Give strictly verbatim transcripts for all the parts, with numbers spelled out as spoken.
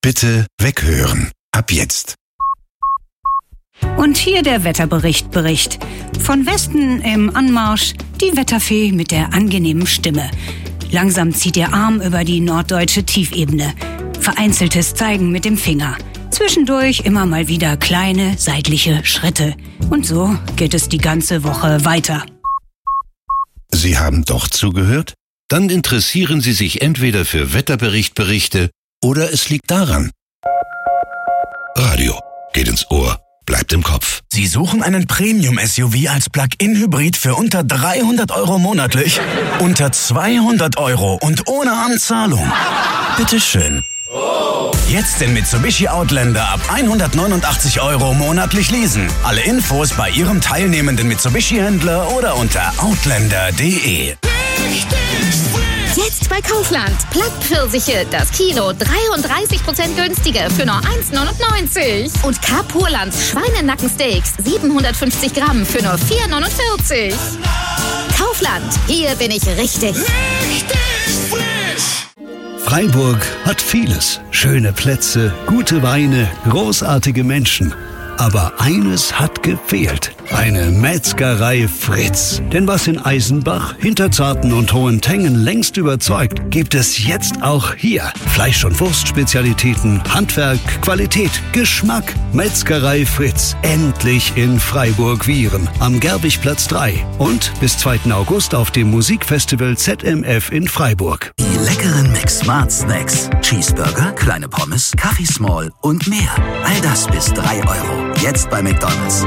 Bitte weghören. Ab jetzt. Und hier der Wetterbericht Bericht. Von Westen im Anmarsch die Wetterfee mit der angenehmen Stimme. Langsam zieht ihr Arm über die norddeutsche Tiefebene. Vereinzeltes Zeigen mit dem Finger. Zwischendurch immer mal wieder kleine seitliche Schritte. Und so geht es die ganze Woche weiter. Sie haben doch zugehört? Dann interessieren Sie sich entweder für Wetterberichtberichte oder es liegt daran. Radio geht ins Ohr, bleibt im Kopf. Sie suchen einen Premium-S U V als Plug-in-Hybrid für unter dreihundert Euro monatlich? Unter zweihundert Euro und ohne Anzahlung? Bitteschön. Jetzt den Mitsubishi Outlander ab hundertneunundachtzig Euro monatlich leasen. Alle Infos bei Ihrem teilnehmenden Mitsubishi-Händler oder unter outlander punkt de. Jetzt bei Kaufland. Plattpfirsiche, das Kilo dreiunddreißig Prozent günstiger für nur eins neunundneunzig. Und Kapurlands Schweinenackensteaks siebenhundertfünfzig Gramm für nur vier neunundvierzig. Kaufland, hier bin ich richtig. Richtig frisch. Freiburg hat vieles. Schöne Plätze, gute Weine, großartige Menschen. Aber eines hat gefehlt. Eine Metzgerei Fritz. Denn was in Eisenbach, Hinterzarten und Hohentengen längst überzeugt, gibt es jetzt auch hier. Fleisch- und Wurstspezialitäten, Handwerk, Qualität, Geschmack. Metzgerei Fritz. Endlich in Freiburg-Wihren. Am Gerbichplatz drei. Und bis zweiten August auf dem Musikfestival Z M F in Freiburg. Die leckeren Mix Smart Snacks. Cheeseburger, kleine Pommes, Kaffee Small und mehr. All das bis drei Euro. Jetzt bei McDonald's.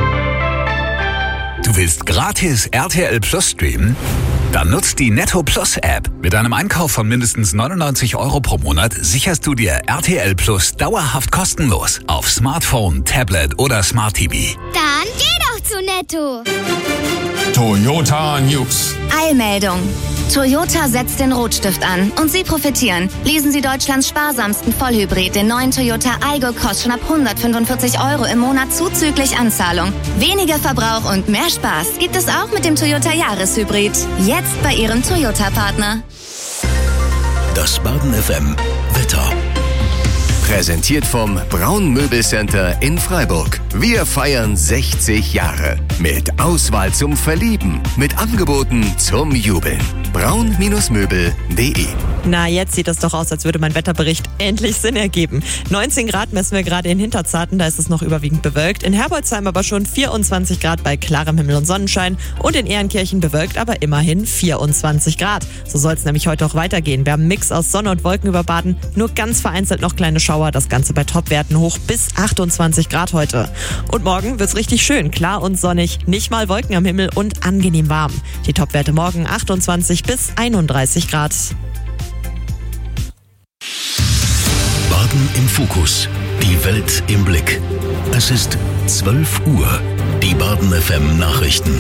Du willst gratis R T L Plus streamen? Dann nutzt die Netto Plus App. Mit einem Einkauf von mindestens neunundneunzig Euro pro Monat sicherst du dir R T L Plus dauerhaft kostenlos auf Smartphone, Tablet oder Smart T V. Dann geh doch zu Netto. Toyota News. Eilmeldung. Toyota setzt den Rotstift an und Sie profitieren. Lesen Sie Deutschlands sparsamsten Vollhybrid, den neuen Toyota Aygo, kostet schon ab hundertfünfundvierzig Euro im Monat zuzüglich Anzahlung. Weniger Verbrauch und mehr Spaß gibt es auch mit dem Toyota Jahreshybrid. Jetzt bei Ihrem Toyota-Partner. Das Baden F M Wetter. Präsentiert vom Braun Möbelcenter in Freiburg. Wir feiern sechzig Jahre. Mit Auswahl zum Verlieben. Mit Angeboten zum Jubeln. braun Möbel punkt de. Na, jetzt sieht es doch aus, als würde mein Wetterbericht endlich Sinn ergeben. neunzehn Grad messen wir gerade in Hinterzarten, da ist es noch überwiegend bewölkt. In Herbolzheim aber schon vierundzwanzig Grad bei klarem Himmel und Sonnenschein. Und in Ehrenkirchen bewölkt, aber immerhin vierundzwanzig Grad. So soll es nämlich heute auch weitergehen. Wir haben einen Mix aus Sonne und Wolken über Baden. Nur ganz vereinzelt noch kleine Schauer. Das Ganze bei Topwerten hoch bis achtundzwanzig Grad heute. Und morgen wird's richtig schön. Klar und sonnig. Nicht mal Wolken am Himmel und angenehm warm. Die Topwerte morgen achtundzwanzig bis einunddreißig Grad. Baden im Fokus. Die Welt im Blick. Es ist zwölf Uhr. Die Baden F M Nachrichten.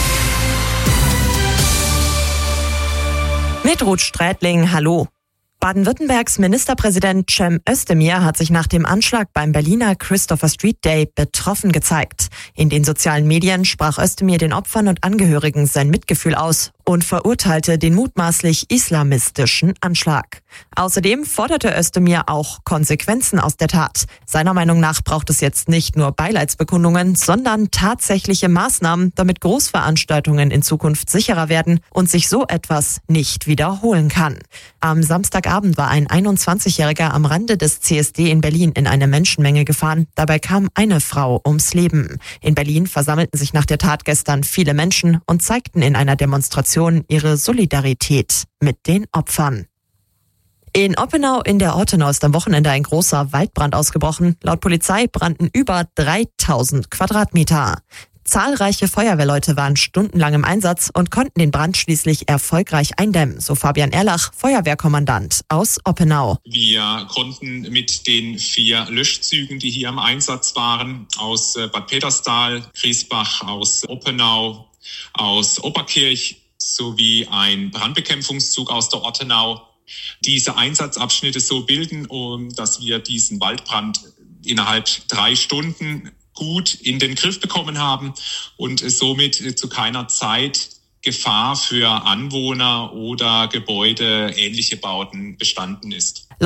Mit Ruth Strätling, hallo. Baden-Württembergs Ministerpräsident Cem Özdemir hat sich nach dem Anschlag beim Berliner Christopher Street Day betroffen gezeigt. In den sozialen Medien sprach Özdemir den Opfern und Angehörigen sein Mitgefühl aus und verurteilte den mutmaßlich islamistischen Anschlag. Außerdem forderte Özdemir auch Konsequenzen aus der Tat. Seiner Meinung nach braucht es jetzt nicht nur Beileidsbekundungen, sondern tatsächliche Maßnahmen, damit Großveranstaltungen in Zukunft sicherer werden und sich so etwas nicht wiederholen kann. Am Samstagabend war ein einundzwanzigjähriger am Rande des C S D in Berlin in eine Menschenmenge gefahren. Dabei kam eine Frau ums Leben. In Berlin versammelten sich nach der Tat gestern viele Menschen und zeigten in einer Demonstration ihre Solidarität mit den Opfern. In Oppenau in der Ortenau ist am Wochenende ein großer Waldbrand ausgebrochen. Laut Polizei brannten über dreitausend Quadratmeter. Zahlreiche Feuerwehrleute waren stundenlang im Einsatz und konnten den Brand schließlich erfolgreich eindämmen, so Fabian Erlach, Feuerwehrkommandant aus Oppenau. Wir konnten mit den vier Löschzügen, die hier im Einsatz waren, aus Bad Petersdahl, Griesbach, aus Oppenau, aus Oberkirch sowie ein Brandbekämpfungszug aus der Ortenau, diese Einsatzabschnitte so bilden, um dass wir diesen Waldbrand innerhalb drei Stunden gut in den Griff bekommen haben und somit zu keiner Zeit Gefahr für Anwohner oder Gebäude, ähnliche Bauten bestanden ist.